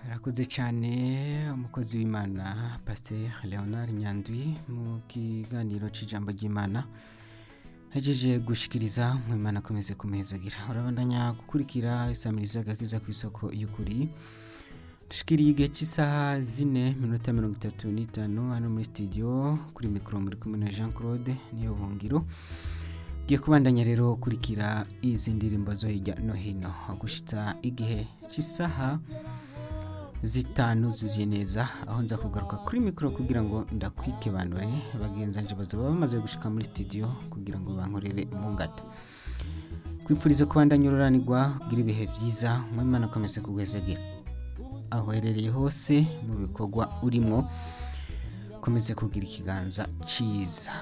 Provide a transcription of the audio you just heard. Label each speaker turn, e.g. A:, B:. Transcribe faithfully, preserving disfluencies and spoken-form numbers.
A: Arakoze cyane umukozi w'Imana Pasteur Leonard Nyandwi mu kiganiro c'ijambo ry'Imana hejeje gushikiriza mu Imana akomeze kumezagira. Urabandanya gukurikira isamiriza gakiza ku isoko y'ukuri. Dushikiriye igihe cy'isaha zine minota mirongo itatu n'itanu hano muri studio kuri mikoro muri kumwe na Jean Claude niyo bungiro. Giye kubandanya rero kurikira izi ndirimbo zo hirya no hino gushitsa igihe cy'isaha zitanu zuzuye neza aho nza kugaruka kuri mikoro kugira ngo ndakwikebanure bagenza nje bazoba bamaze gushika muri studio kugira ngo bankorere mu ngata. Kwipfuriza kubandanya ururanirwa kugira ibihe byiza mu Imana akomeze kugwezagira aho herereye hose mu bikorwa urimo komeze kugira ikiganza ciza.